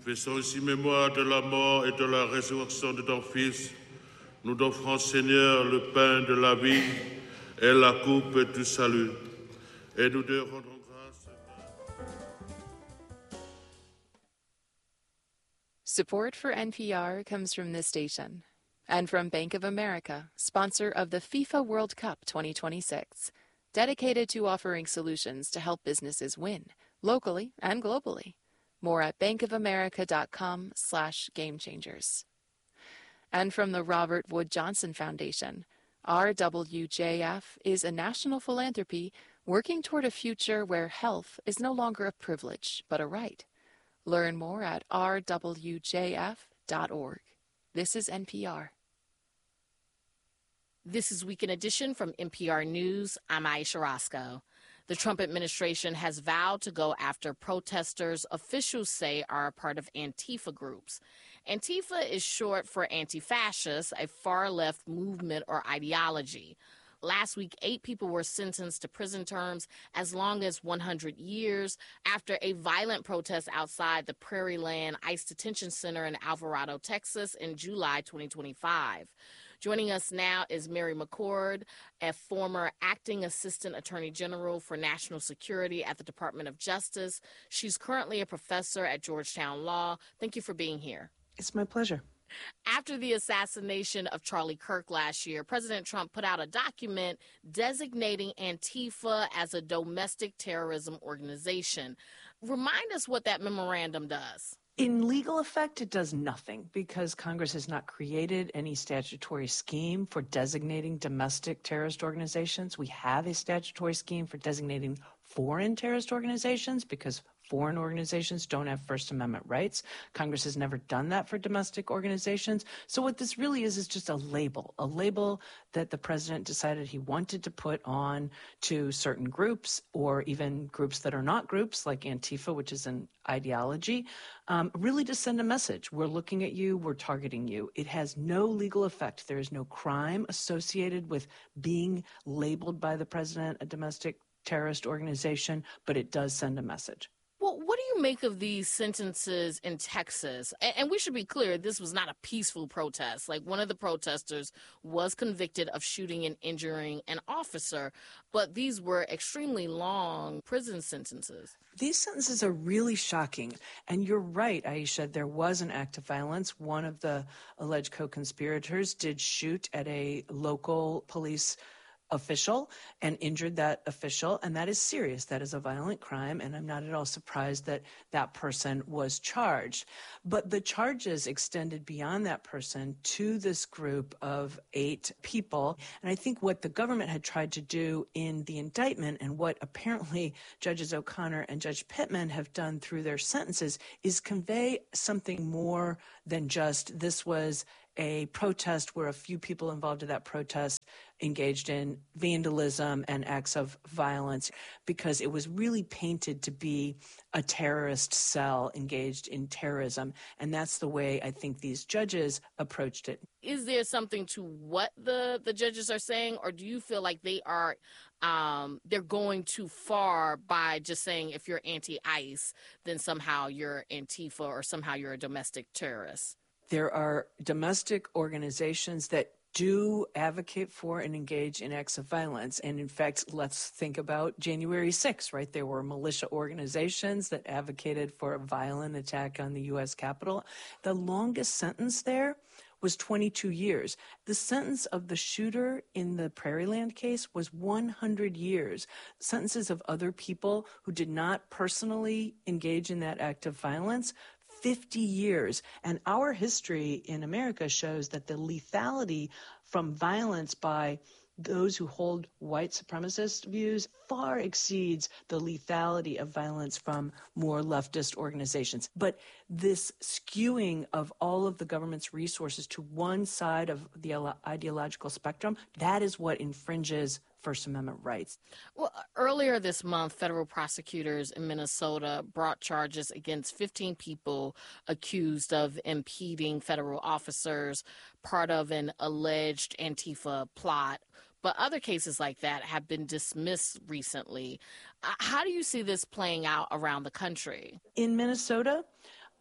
Faisons ici mémoire de la mort et de la résurrection de ton Fils. Nous t'offrons, Seigneur, le pain de la vie et la coupe du salut. Et nous te rendons grâce. Support for NPR comes from this station and from Bank of America, sponsor of the FIFA World Cup 2026, dedicated to offering solutions to help businesses win, locally and globally. More at bankofamerica.com/gamechangers. And from the Robert Wood Johnson Foundation, RWJF is a national philanthropy working toward a future where health is no longer a privilege, but a right. Learn more at rwjf.org. This is NPR. This is Weekend Edition from NPR News. I'm Aisha Roscoe. The Trump administration has vowed to go after protesters officials say are a part of Antifa groups. Antifa is short for anti-fascist, a far-left movement or ideology. Last week, 8 people were sentenced to prison terms as long as 100 years after a violent protest outside the Prairieland ICE Detention Center in Alvarado, Texas in July 2025. Joining us now is Mary McCord, a former acting assistant attorney general for national security at the Department of Justice. She's currently a professor at Georgetown Law. Thank you for being here. It's my pleasure. After the assassination of Charlie Kirk last year, President Trump put out a document designating Antifa as a domestic terrorism organization. Remind us what that memorandum does. In legal effect, it does nothing because Congress has not created any statutory scheme for designating domestic terrorist organizations. We have a statutory scheme for designating foreign terrorist organizations because foreign organizations don't have First Amendment rights. Congress has never done that for domestic organizations. So what this really is just a label that the president decided he wanted to put on to certain groups or even groups that are not groups like Antifa, which is an ideology, really to send a message. We're looking at you. We're targeting you. It has no legal effect. There is no crime associated with being labeled by the president a domestic terrorist organization, but it does send a message. Well, what do you make of these sentences in Texas? And we should be clear, this was not a peaceful protest. Like, one of the protesters was convicted of shooting and injuring an officer, but these were extremely long prison sentences. These sentences are really shocking. And you're right, Aisha, there was an act of violence. One of the alleged co-conspirators did shoot at a local police official and injured that official, and that is serious. That is a violent crime, and I'm not at all surprised that that person was charged. But the charges extended beyond that person to this group of 8 people, and I think what the government had tried to do in the indictment and what apparently Judges O'Connor and Judge Pittman have done through their sentences is convey something more than just this was a protest where a few people involved in that protest engaged in vandalism and acts of violence, because it was really painted to be a terrorist cell engaged in terrorism. And that's the way I think these judges approached it. Is there something to what the judges are saying, or do you feel like they are they're going too far by just saying if you're anti-ICE, then somehow you're Antifa or somehow you're a domestic terrorist? There are domestic organizations that do advocate for and engage in acts of violence. And in fact, let's think about January 6th, right? There were militia organizations that advocated for a violent attack on the U.S. Capitol. The longest sentence there was 22 years. The sentence of the shooter in the Prairieland case was 100 years. Sentences of other people who did not personally engage in that act of violence, 50 years. And our history in America shows that the lethality from violence by those who hold white supremacist views far exceeds the lethality of violence from more leftist organizations. But this skewing of all of the government's resources to one side of the ideological spectrum, that is what infringes First Amendment rights. Well, earlier this month, federal prosecutors in Minnesota brought charges against 15 people accused of impeding federal officers, part of an alleged Antifa plot. But other cases like that have been dismissed recently. How do you see this playing out around the country? In Minnesota,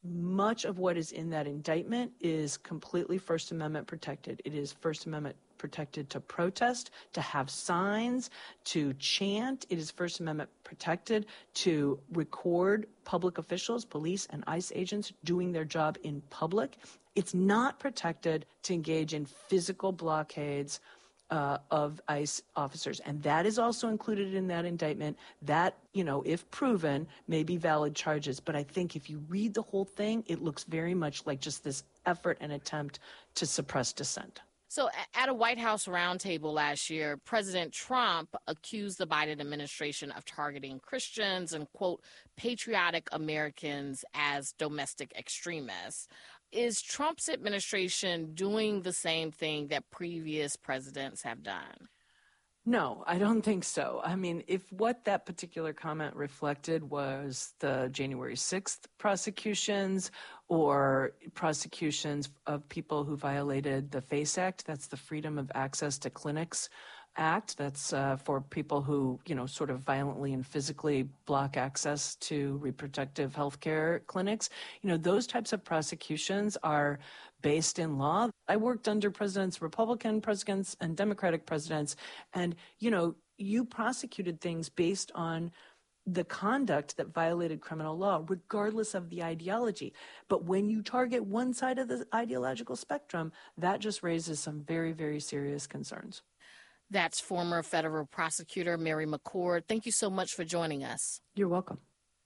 much of what is in that indictment is completely First Amendment protected. It is First Amendment protected to protest, to have signs, to chant. It is First Amendment protected to record public officials, police and ICE agents doing their job in public. It's not protected to engage in physical blockades of ICE officers. And that is also included in that indictment. That, if proven, may be valid charges. But I think if you read the whole thing, it looks very much like just this effort and attempt to suppress dissent. So at a White House roundtable last year, President Trump accused the Biden administration of targeting Christians and, quote, patriotic Americans as domestic extremists. Is Trump's administration doing the same thing that previous presidents have done? No, I don't think so. I mean, if what that particular comment reflected was the January 6th prosecutions or prosecutions of people who violated the FACE Act, that's the Freedom of Access to Clinics Act, that's for people who, sort of violently and physically block access to reproductive health care clinics, those types of prosecutions are based in law. I worked under Republican presidents and Democratic presidents, and, you prosecuted things based on the conduct that violated criminal law, regardless of the ideology. But when you target one side of the ideological spectrum, that just raises some very, very serious concerns. That's former federal prosecutor Mary McCord. Thank you so much for joining us. You're welcome.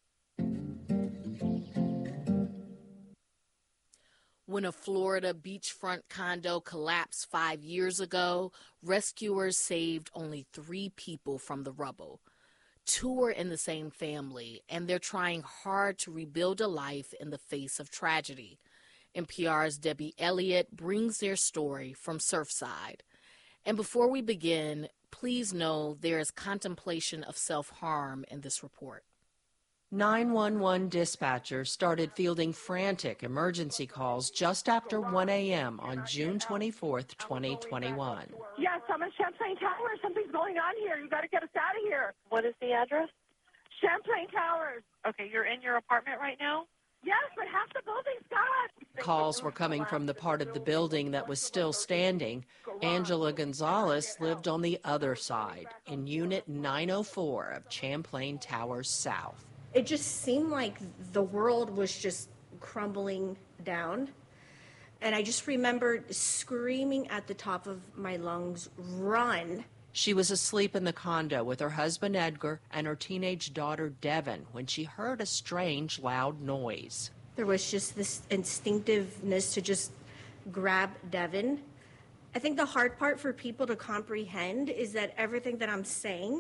When a Florida beachfront condo collapsed 5 years ago, rescuers saved only 3 people from the rubble. 2 were in the same family, and they're trying hard to rebuild a life in the face of tragedy. NPR's Debbie Elliott brings their story from Surfside. And before we begin, please know there is contemplation of self-harm in this report. 911 dispatchers started fielding frantic emergency calls just after 1 a.m. on June 24th, 2021. Yes, I'm at Champlain Towers. Something's going on here. You got to get us out of here. What is the address? Champlain Towers. Okay, you're in your apartment right now? Yes, but half the building's gone. Calls were coming from the part of the building that was still standing. Angela Gonzalez lived on the other side, in Unit 904 of Champlain Towers South. It just seemed like the world was just crumbling down. And I just remembered screaming at the top of my lungs, "Run!" She was asleep in the condo with her husband Edgar and her teenage daughter Devin when she heard a strange, loud noise. There was just this instinctiveness to just grab Devin. I think the hard part for people to comprehend is that everything that I'm saying,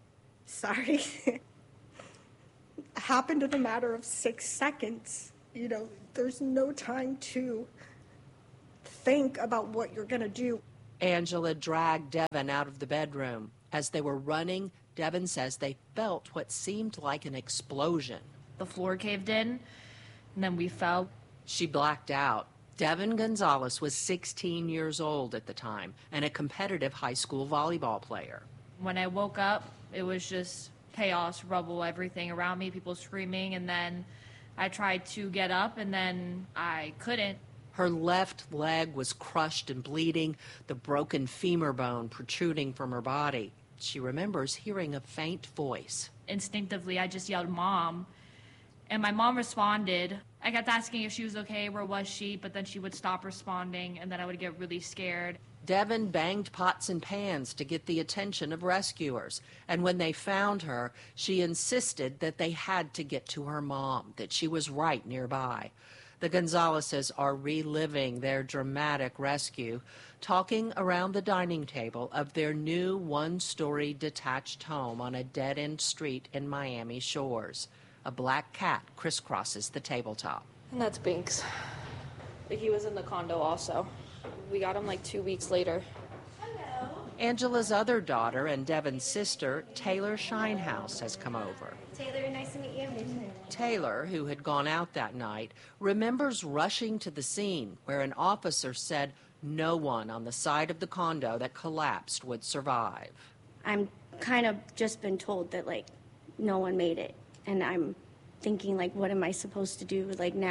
happened in a matter of 6 seconds. There's no time to think about what you're going to do. Angela dragged Devin out of the bedroom. As they were running, Devin says they felt what seemed like an explosion. The floor caved in, and then we fell. She blacked out. Devin Gonzalez was 16 years old at the time and a competitive high school volleyball player. When I woke up, it was just chaos, rubble, everything around me, people screaming, and then I tried to get up, and then I couldn't. Her left leg was crushed and bleeding, the broken femur bone protruding from her body. She remembers hearing a faint voice. Instinctively, I just yelled, "Mom." And my mom responded. I kept asking if she was okay, where was she, but then she would stop responding, and then I would get really scared. Devin banged pots and pans to get the attention of rescuers, and when they found her, she insisted that they had to get to her mom, that she was right nearby. The Gonzaleses are reliving their dramatic rescue, talking around the dining table of their new one-story detached home on a dead-end street in Miami Shores. A black cat crisscrosses the tabletop. And that's Binks. He was in the condo also. We got him like 2 weeks later. Hello. Angela's other daughter and Devin's sister, Taylor Shinehouse, has come over. Taylor, nice to meet you. Taylor, who had gone out that night, remembers rushing to the scene where an officer said no one on the side of the condo that collapsed would survive. I'm kind of just been told that, no one made it. And I'm thinking, what am I supposed to do, now?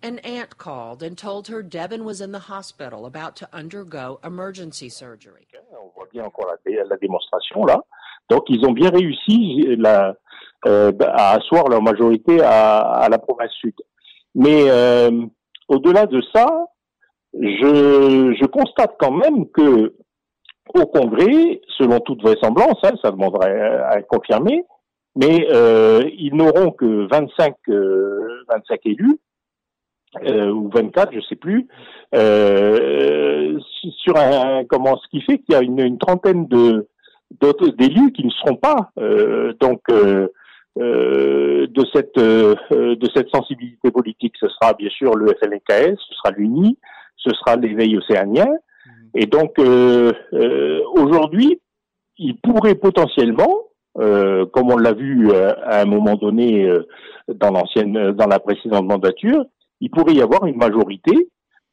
An aunt called and told her Devin was in the hospital about to undergo emergency surgery. On voit bien encore la démonstration là. Donc ils ont bien réussi à asseoir leur majorité à la province sud. Mais au-delà de ça, je constate quand même que au Congrès, selon toute vraisemblance, ça demanderait à être confirmé, mais ils n'auront que 25 élus, ou 24, je sais plus, sur ce qui fait qu'il y a une trentaine d'autres d'élus qui ne seront pas de cette sensibilité politique. Ce sera bien sûr le FLNKS, ce sera l'UNI, ce sera l'éveil océanien. Et donc aujourd'hui, il pourrait potentiellement, comme on l'a vu à un moment donné dans la précédente mandature, il pourrait y avoir une majorité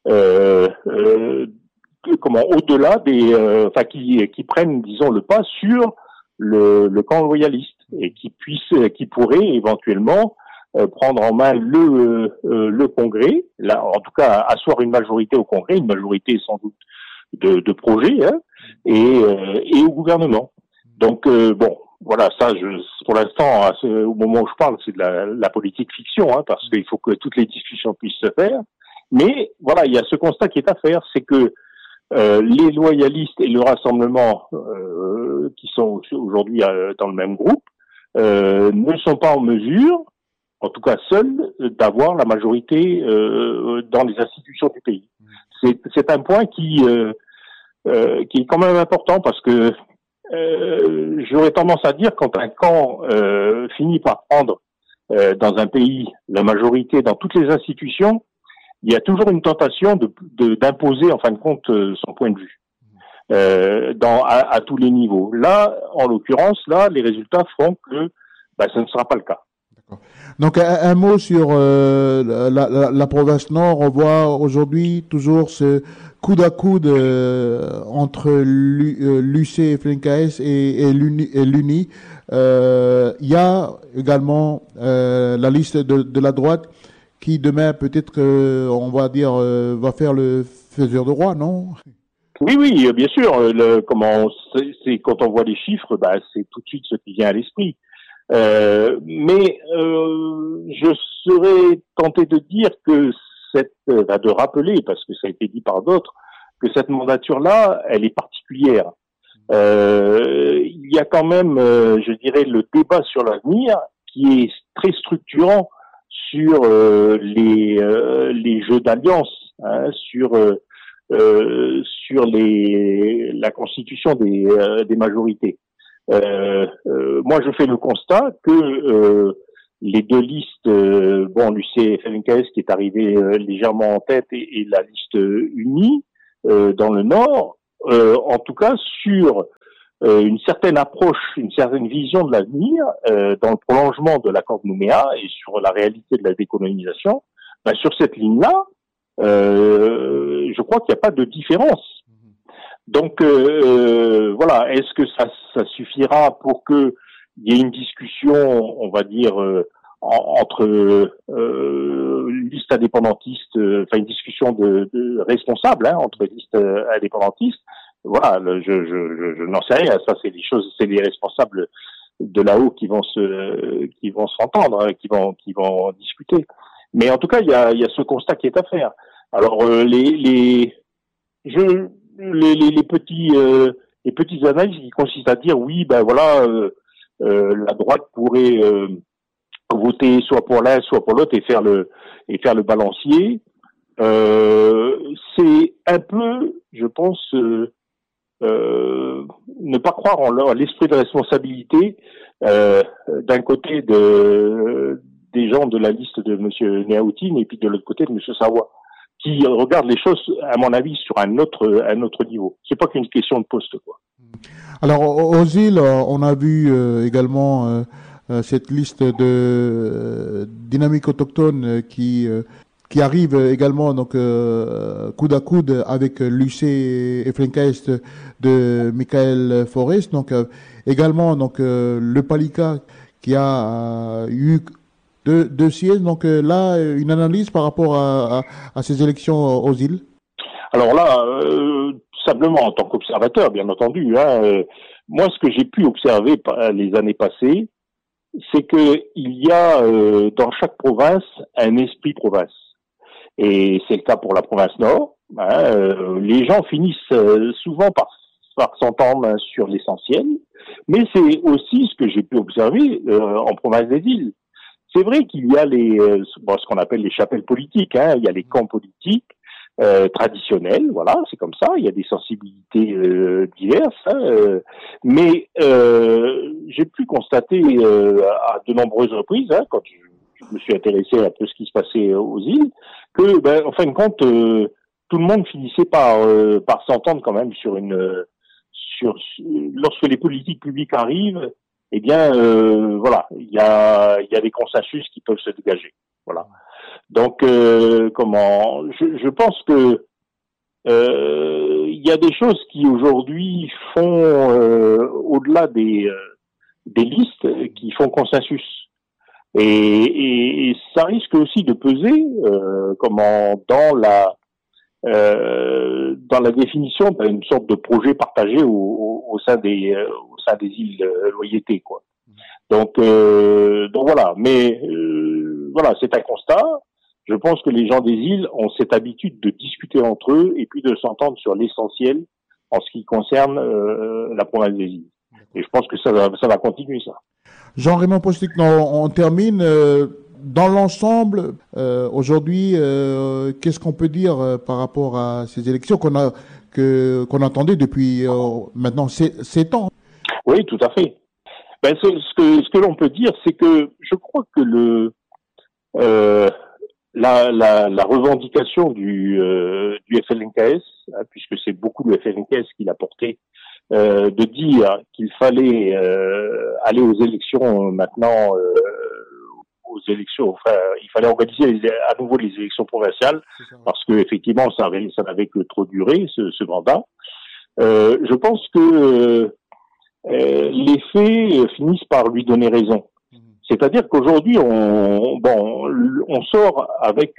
au-delà qui prennent, disons, le pas sur le camp loyaliste et qui pourrait éventuellement prendre en main le Congrès, là, en tout cas asseoir une majorité au Congrès, une majorité sans doute de projets, et au gouvernement. Donc voilà, ça, pour l'instant, au moment où je parle, c'est de la politique fiction, parce qu'il faut que toutes les discussions puissent se faire. Mais voilà, il y a ce constat qui est à faire, c'est que les loyalistes et le Rassemblement, qui sont aujourd'hui dans le même groupe, ne sont pas en mesure, en tout cas seuls, d'avoir la majorité dans les institutions du pays. C'est un point qui est quand même important parce que j'aurais tendance à dire quand un camp finit par prendre dans un pays la majorité dans toutes les institutions, il y a toujours une tentation d'imposer en fin de compte son point de vue à tous les niveaux. Là, en l'occurrence, les résultats font que ce ne sera pas le cas. Donc un mot sur la province Nord. On voit aujourd'hui toujours ce coude à coude entre l'UC FLNKS et l'UNI. Il y a également la liste de la droite qui demain peut-être on va dire va faire le faiseur de roi, non? Oui, bien sûr. C'est quand on voit les chiffres, c'est tout de suite ce qui vient à l'esprit. Mais je serais tenté de dire que de rappeler, parce que ça a été dit par d'autres, que cette mandature-là, elle est particulière. Il y a quand même, je dirais, le débat sur l'avenir qui est très structurant sur les jeux d'alliance, sur la constitution des majorités. Moi, je fais le constat que les deux listes, l'UC FLNKS qui est arrivé légèrement en tête et la liste unie dans le Nord, en tout cas sur une certaine approche, une certaine vision de l'avenir, dans le prolongement de l'accord de Nouméa et sur la réalité de la décolonisation, sur cette ligne-là, je crois qu'il n'y a pas de différence. Donc voilà, est-ce que ça suffira pour que il y ait une discussion, on va dire, entre listes indépendantistes, une discussion de responsables entre listes indépendantistes? Voilà, je n'en sais rien. Ça, c'est les responsables de là-haut qui vont s'entendre, qui vont discuter. Mais en tout cas, il y a ce constat qui est à faire. Alors les petites analyses qui consistent à dire oui, la droite pourrait voter soit pour l'un, soit pour l'autre et faire le balancier. C'est un peu, je pense, ne pas croire en l'esprit de responsabilité d'un côté des gens de la liste de M. Néaoutine et puis de l'autre côté de M. Sawa, qui regardent les choses, à mon avis, sur un autre niveau. C'est pas qu'une question de poste, quoi. Alors, aux îles, on a vu également cette liste de dynamiques autochtones qui arrive également donc coude à coude avec l'UC et FLNKS de Michael Forest. Donc également donc le Palika qui a eu de sièges. Donc là, une analyse par rapport à ces élections aux îles. Alors là, simplement en tant qu'observateur, bien entendu, moi ce que j'ai pu observer les années passées, c'est que il y a dans chaque province un esprit province. Et c'est le cas pour la province Nord. Les gens finissent souvent par s'entendre sur l'essentiel, mais c'est aussi ce que j'ai pu observer en province des îles. C'est vrai qu'il y a ce qu'on appelle les chapelles politiques, il y a les camps politiques traditionnels, voilà, c'est comme ça, il y a des sensibilités diverses, mais j'ai pu constater à de nombreuses reprises, quand je me suis intéressé à peu ce qui se passait aux îles, que, en fin de compte, tout le monde finissait par s'entendre quand même lorsque les politiques publiques arrivent, eh bien, voilà, il y a des consensus qui peuvent se dégager, voilà. Donc, je pense que il y a des choses qui aujourd'hui font au-delà des listes, qui font consensus. Et ça risque aussi de peser dans la définition d'une sorte de projet partagé au sein des îles Loyauté, quoi. Donc voilà. Mais voilà, c'est un constat. Je pense que les gens des îles ont cette habitude de discuter entre eux et puis de s'entendre sur l'essentiel en ce qui concerne la province des îles. Et je pense que ça va continuer, ça. Jean-Raymond Postic, on termine. Dans l'ensemble, aujourd'hui, qu'est-ce qu'on peut dire par rapport à ces élections qu'on attendait depuis maintenant 7 ans? Oui, tout à fait. Ce que l'on peut dire, c'est que je crois que la revendication du FLNKS, puisque c'est beaucoup le FLNKS qui l'a porté, de dire qu'il fallait aller aux élections maintenant, il fallait organiser à nouveau les élections provinciales, parce que effectivement ça n'avait que trop duré ce mandat. Je pense que les faits finissent par lui donner raison. C'est-à-dire qu'aujourd'hui on sort avec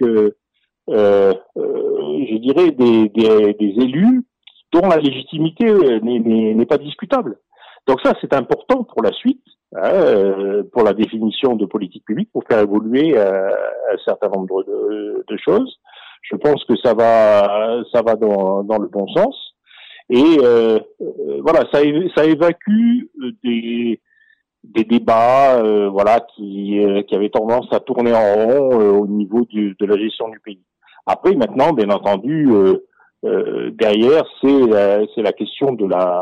je dirais des élus dont la légitimité n'est pas discutable. Donc ça, c'est important pour la suite, pour la définition de politique publique, pour faire évoluer un certain nombre de choses. Je pense que ça va dans le bon sens. Et voilà, ça évacue des débats, qui avaient tendance à tourner en rond au niveau de la gestion du pays. Après, maintenant, bien entendu, derrière, c'est la question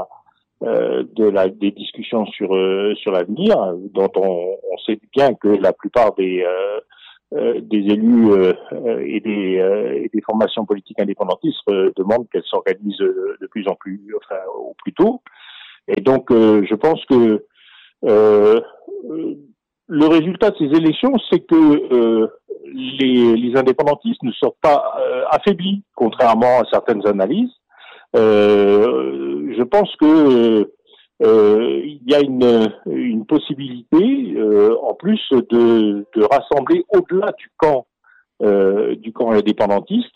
des discussions sur l'avenir, dont on sait bien que la plupart des élus et des formations politiques indépendantistes demandent qu'elles s'organisent de plus en plus, au plus tôt. Et donc, je pense que le résultat de ces élections, c'est que les indépendantistes ne sortent pas affaiblis, contrairement à certaines analyses. Je pense que il y a une possibilité en plus de rassembler au-delà du camp indépendantiste,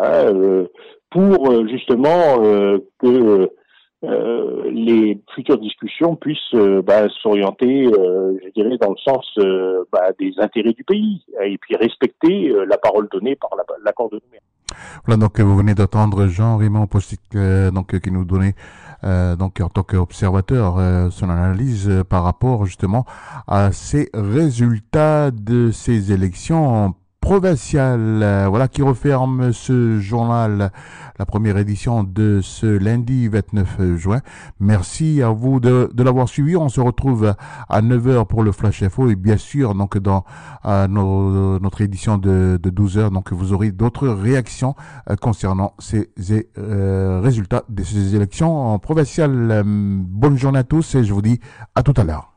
pour justement que les futures discussions puissent s'orienter, je dirais, dans le sens des intérêts du pays, et puis respecter la parole donnée par l'accord de Nouméa. Voilà, donc vous venez d'entendre Jean-Raymond Postic, qui nous donnait en tant qu'observateur son analyse par rapport justement à ces résultats de ces élections provinciales, qui referme ce journal, la première édition de ce lundi 29 juin. Merci à vous de l'avoir suivi. On se retrouve à 9h pour le Flash Info et bien sûr donc dans notre édition de 12h, donc vous aurez d'autres réactions concernant ces résultats de ces élections provinciales. Bonne journée à tous et je vous dis à tout à l'heure.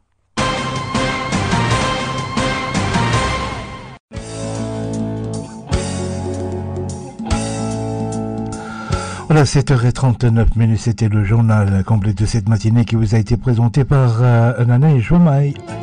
Voilà, 7h39, c'était le journal complet de cette matinée qui vous a été présenté par Nana et Joumaï.